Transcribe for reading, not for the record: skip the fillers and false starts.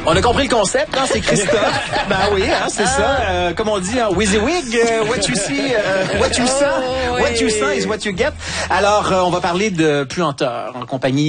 On a compris le concept, hein, c'est Christophe. Ben oui, hein, c'est ça. Comme on dit en WYSIWYG, what you see, what you saw, what you saw is what you get. Alors, on va parler de puanteur en compagnie